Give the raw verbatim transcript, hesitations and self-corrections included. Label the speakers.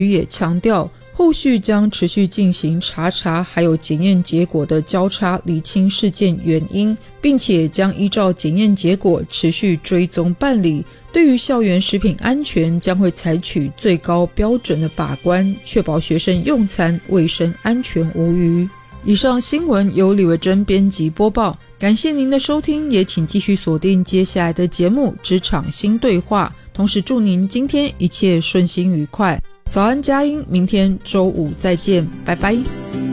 Speaker 1: 也强调，后续将持续进行查查还有检验结果的交叉，厘清事件原因，并且将依照检验结果持续追踪办理。对于校园食品安全，将会采取最高标准的把关，确保学生用餐卫生安全无虞。以上新闻由李维珍编辑播报，感谢您的收听，也请继续锁定接下来的节目《职场新对话》，同时祝您今天一切顺心愉快。早安佳音，明天周五再见，拜拜。